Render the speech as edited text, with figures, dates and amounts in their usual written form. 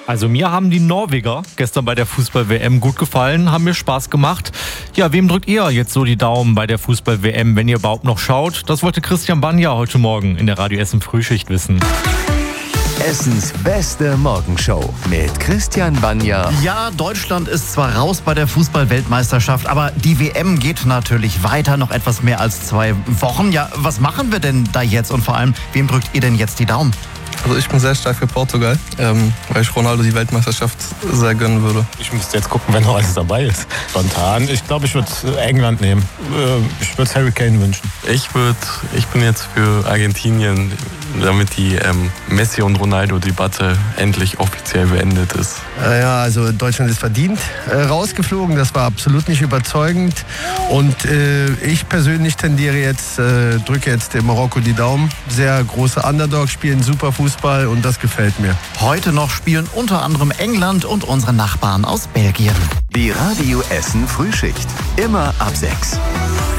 Also mir haben die Norweger gestern bei der Fußball-WM gut gefallen, haben mir Spaß gemacht. Ja, wem drückt ihr jetzt so die Daumen bei der Fußball-WM, wenn ihr überhaupt noch schaut? Das wollte Christian Banja heute Morgen in der Radio Essen Frühschicht wissen. Essens beste Morgenshow mit Christian Banja. Ja, Deutschland ist zwar raus bei der Fußball-Weltmeisterschaft, aber die WM geht natürlich weiter, noch etwas mehr als 2 Wochen. Ja, was machen wir denn da jetzt und vor allem, wem drückt ihr denn jetzt die Daumen? Also ich bin sehr stark für Portugal, weil ich Ronaldo die Weltmeisterschaft sehr gönnen würde. Ich müsste jetzt gucken, wenn noch alles dabei ist. Spontan, ich glaube, ich würde England nehmen. Ich würde Harry Kane wünschen. Ich bin jetzt für Argentinien, damit die Messi- und Ronaldo-Debatte endlich offiziell beendet ist. Ja, also Deutschland ist verdient rausgeflogen. Das war absolut nicht überzeugend. Und ich persönlich drücke jetzt dem Marokko die Daumen. Sehr große Underdogs, spielen super Fußball und das gefällt mir. Heute noch spielen unter anderem England und unsere Nachbarn aus Belgien. Die Radio Essen Frühschicht. Immer ab 6.